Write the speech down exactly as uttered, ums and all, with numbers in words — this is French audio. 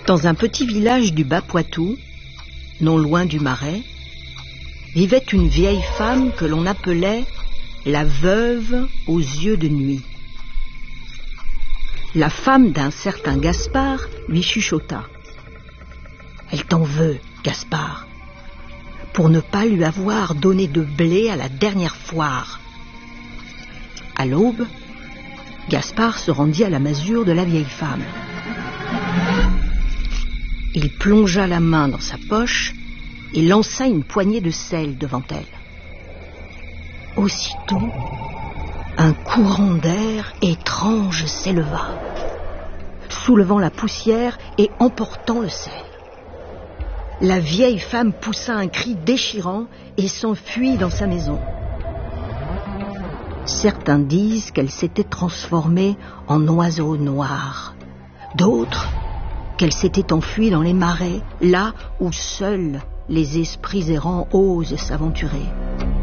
Dans un petit village du Bas-Poitou, non loin du Marais, vivait une vieille femme que l'on appelait la veuve aux yeux de nuit. La femme d'un certain Gaspard lui chuchota. « Elle t'en veut, Gaspard, pour ne pas lui avoir donné de blé à la dernière foire. » À l'aube, Gaspard se rendit à la masure de la vieille femme. Il plongea la main dans sa poche et lança une poignée de sel devant elle. Aussitôt, un courant d'air étrange s'éleva, soulevant la poussière et emportant le sel. La vieille femme poussa un cri déchirant et s'enfuit dans sa maison. Certains disent qu'elle s'était transformée en oiseau noir, d'autres qu'elle s'était enfuie dans les marais, là où seuls les esprits errants osent s'aventurer.